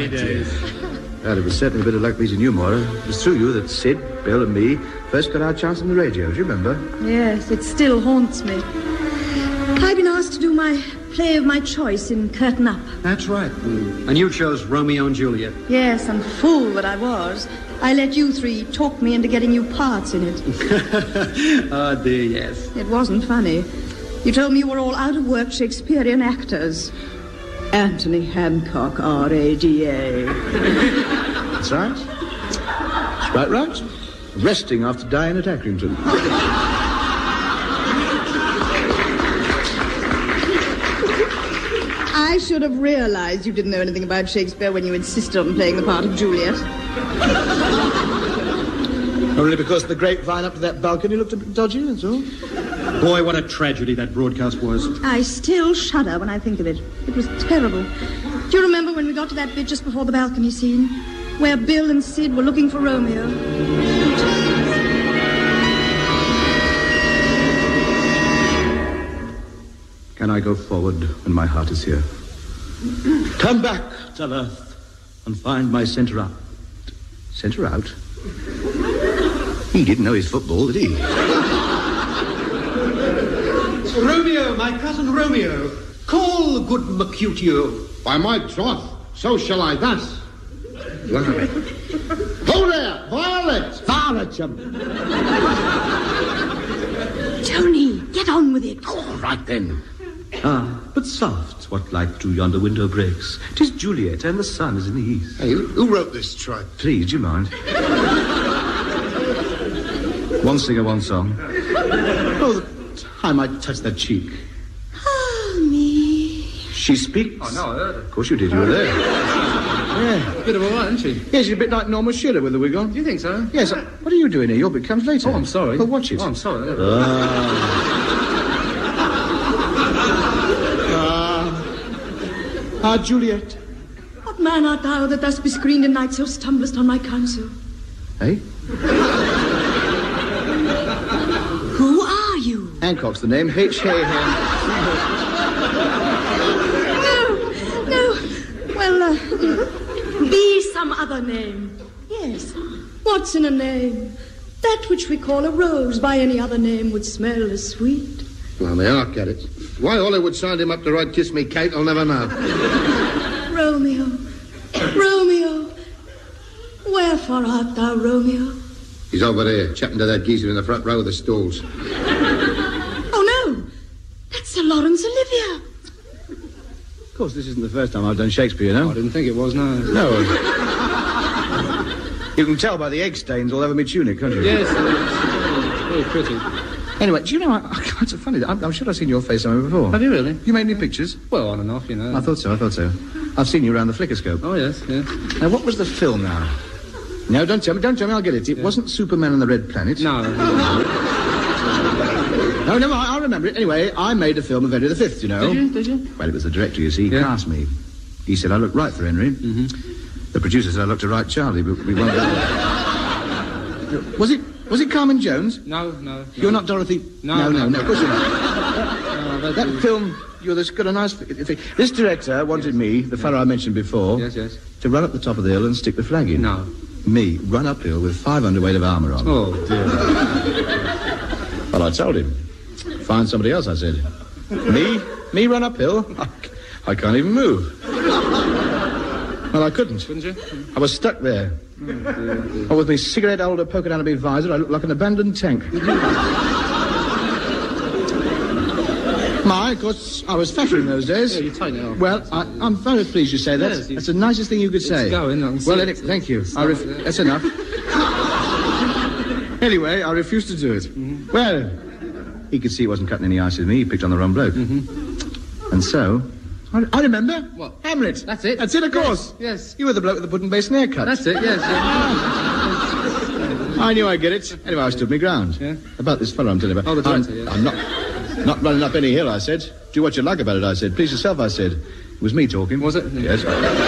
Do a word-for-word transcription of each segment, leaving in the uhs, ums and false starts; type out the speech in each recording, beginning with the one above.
happy days. Well, it was certainly a bit of luck meeting you, Moira. It was through you that Sid, Bill and me first got our chance on the radio. Do you remember? Yes, it still haunts me. I've been asked to do my play of my choice in Curtain Up. That's right. And you chose Romeo and Juliet. Yes, and fool that I was. I let you three talk me into getting you parts in it. Oh, dear, yes. It wasn't funny. You told me you were all out-of-work Shakespearean actors. Anthony Hancock, R A D A. That's right. That's quite right. Resting after dying at Accrington. I should have realized you didn't know anything about Shakespeare when you insisted on playing the part of Juliet. Only because the grapevine up to that balcony looked a bit dodgy, that's all. Boy, what a tragedy that broadcast was. I still shudder when I think of it. It was terrible. Do you remember when we got to that bit just before the balcony scene? Where Bill and Sid were looking for Romeo? Can I go forward when my heart is here? Come back to earth and find my centre out. Centre out? He didn't know his football, did he? Romeo, my cousin Romeo. Call good Mercutio. By my troth, so shall I thus. Ho there, Violet! Violet, chum. Tony, get on with it. All right, then. Ah, but soft, what light through yonder window breaks. 'Tis Juliet, and the sun is in the east. Hey, who, who wrote this tripe? Please, do you mind? One singer, one song. Oh, the time I touched that cheek. Oh, me. She speaks. Oh, no, I heard it. Of course you did, you were there. Yeah. Bit of a lot, isn't she? Yes, she's a bit like Norma Shearer with the wig on. Do you think so? Yes. Uh, what are you doing here? Your bit comes later. Oh, I'm sorry. Well, watch it. Oh, I'm sorry. Ah, uh, uh, Juliet. What man art thou that thus bescreened in night so stumblest on my counsel? Hey? Who are you? Hancock's the name. H. Hay. No, no. Well, uh, be some other name. Yes. What's in a name? That which we call a rose by any other name would smell as sweet. Well, may I get it? Why Hollywood signed him up to write Kiss Me Kate, I'll never know. Romeo, Romeo, wherefore art thou, Romeo? He's over there, chatting to that geezer in the front row of the stalls. Oh, no. That's Sir Laurence Olivier. Of course, this isn't the first time I've done Shakespeare, you know? Oh, I didn't think it was, no. No. You can tell by the egg stains all over my tunic, can't you? Yes, it's very pretty. Anyway, do you know, I, I, it's funny, I'm, I'm sure I've seen your face somewhere before. Have you really? You made any pictures? Well, on and off, you know. I thought so, I thought so. I've seen you around the flickerscope. Oh, yes, yes. Now, what was the film now? No, don't tell me, don't tell me, I'll get it. It yeah. wasn't Superman and the Red Planet. No. No, no, I, I remember it. Anyway, I made a film of Henry the Fifth, you know. Did you? Did you? Well, it was the director, you see. He yeah. cast me. He said I looked right for Henry. Mm-hmm. The producer said I looked to right Charlie, but we won't... Was it... Was it Carmen Jones? No, no, no. You're not Dorothy... No, no, no, no. no, of course you're not. No, that was... film... You're this got a nice... This director wanted yes. me, the fellow I mentioned before... Yes, yes. ...to run up the top of the hill and stick the flag in. No. Me, run uphill with five hundredweight of armour on. Oh, dear. Well, I told him. Find somebody else, I said. Me? Me run uphill? I, I can't even move. Well, I couldn't. Couldn't you? I was stuck there. Oh, dear, dear. Oh, with my cigarette holder poking out of my visor, I looked like an abandoned tank. My, of course, I was fatter in those days. Yeah, you tighten it up. Well, I, I'm very pleased you say that. Yes, you... That's the nicest thing you could say. It's going, I can see well, it. Any, thank you. I ref- that's enough. Anyway, I refused to do it. Mm-hmm. Well, he could see he wasn't cutting any ice with me. He picked on the wrong bloke. Mm-hmm. And so... I, I remember. What? Hamlet. That's it. That's it, of course. Yes. yes. You were the bloke with the pudding basin haircut. That's it, yes. I knew I'd get it. Anyway, I stood my ground. Yeah. About this fellow I'm telling you about. Oh, the director, I'm, yes. I'm not, not running up any hill, I said. Do what you like about it, I said. Please yourself, I said. It was me talking. Was it? Yes.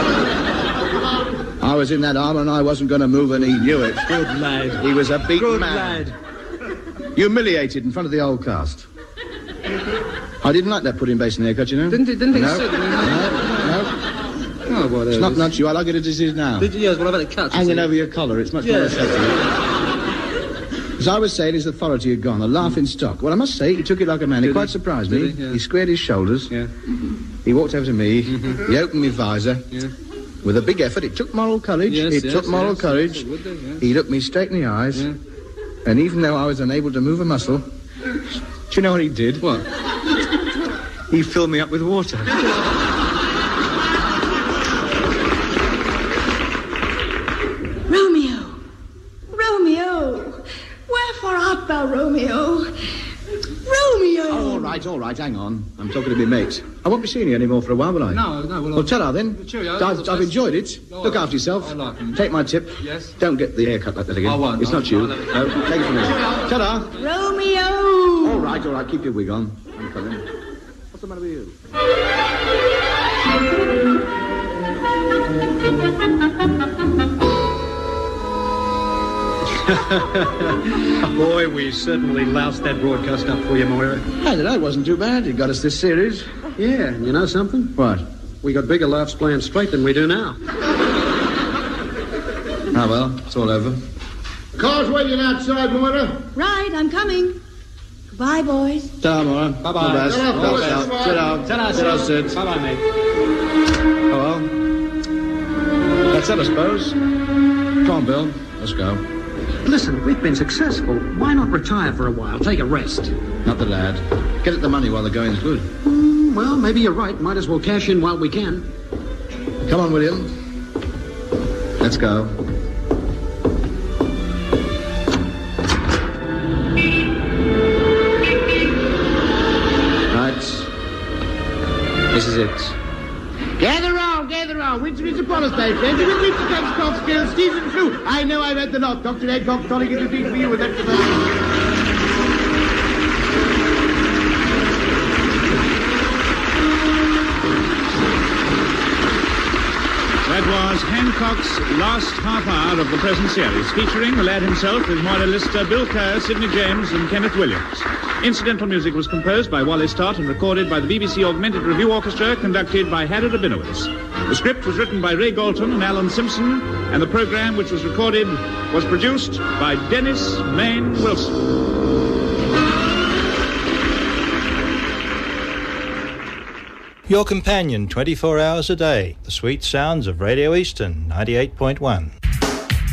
I was in that armour and I wasn't going to move, and he knew it. Good lad. He was a beaten Good man. lad. Humiliated in front of the whole cast. I didn't like that pudding basin haircut, you know. Didn't, didn't think no. so. No, no. Oh, well, It's not nuts you. I like it as it is now. Did you? Yes, well, I've had it cut. Hanging over your collar. It's much more Yes. effective. As I was saying, his authority had gone. A laughing stock. Well, I must say, he took it like a man. He Did quite he? surprised Did me. he? Yeah. He squared his shoulders. Yeah. He walked over to me. Mm-hmm. He opened my visor. Yeah. With a big effort. It took moral courage. Yes, it yes, took moral yes, courage. yes, it would do, yes. He looked me straight in the eyes. Yeah. And even though I was unable to move a muscle, do you know what he did? What? He filled me up with water. Romeo! Romeo! Wherefore art thou, Romeo? Romeo! Oh, all right, all right, hang on. I'm talking to my mate. I won't be seeing you anymore for a while, will I? No, no, well... Well, ta-ra then. Cheerio, I've, all the I've best. enjoyed it. Oh, Look I- after yourself. I like him. Take my tip. Yes. Don't get the haircut like that again. I won't. It's I'll- not you. I'll let it No, go. take it from me. Ta-ra. Romeo! All right, all right, keep your wig on. I'm coming. What's the matter with you? Boy, we certainly loused that broadcast up for you, Moira. I don't know, it wasn't too bad. It got us this series. Yeah, and you know something? What? We got bigger laughs playing straight than we do now. Ah, well, it's all over. Car's waiting outside, Moira. Right, I'm coming. Goodbye, boys. Ta-ra, Maura. Bye-bye. All the best. Ta-ra, All fellas. the best. Ta-ra. Ta-ra, Ta-ra, Sid. Sid. Bye-bye, mate. Oh, well. That's it, I suppose. Come on, Bill. Let's go. Listen, we've been successful. Why not retire for a while? Take a rest. Not the lad. Get at the money while the going's good. Mm, well, maybe you're right. Might as well cash in while we can. Come on, William. Let's go. Right. This is it. Gather round, gather round. Winter is upon us, my friends. With Mister Coxcroft skills, season through. I know I read the lot. Doctor Edcock, tonic is a treat for you with extra. That was Hancock's last half hour of the present series, featuring the lad himself with Moira Lister, Bill Kerr, Sidney James and Kenneth Williams. Incidental music was composed by Wally Stott and recorded by the B B C Augmented Review Orchestra, conducted by Harry Rabinowitz. The script was written by Ray Galton and Alan Simpson, and the program, which was recorded, was produced by Dennis Main Wilson. Your companion twenty-four hours a day. The sweet sounds of Radio Eastern ninety-eight point one.